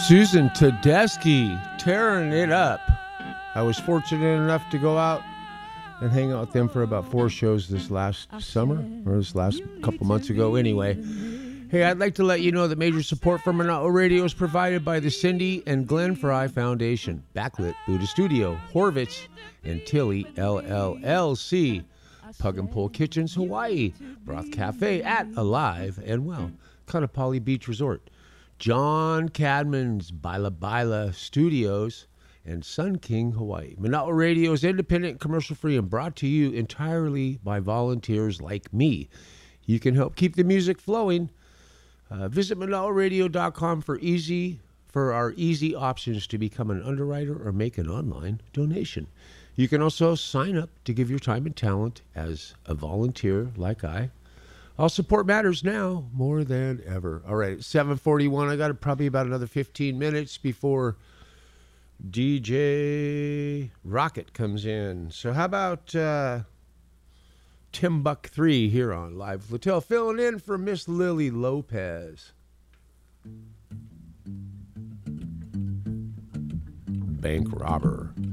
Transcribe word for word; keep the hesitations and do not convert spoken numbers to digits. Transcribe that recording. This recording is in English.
Susan Tedeschi, tearing it up. I was fortunate enough to go out and hang out with them for about four shows this last summer, or this last couple months ago anyway. Hey, I'd like to let you know that major support for Monotlo Radio is provided by the Cindy and Glenn Fry Foundation, Backlit Buddha Studio, Horvitz, and Tilly L L L C, Pug and Pull Kitchens, Hawaii, Broth Cafe at Alive and Well, Kaanapali Beach Resort, John Cadman's Baila Baila Studios, and Sun King Hawaii. Monotlo Radio is independent, commercial-free, and brought to you entirely by volunteers like me. You can help keep the music flowing. Uh, visit monotlo radio dot com for easy for our easy options to become an underwriter or make an online donation. You can also sign up to give your time and talent as a volunteer like I. All support matters now more than ever. All right, seven forty-one. I got probably about another fifteen minutes before D J Rocket comes in. So how about uh, Tim Buck three here on Live Littell, filling in for Miss Lily Lopez. Bank robber.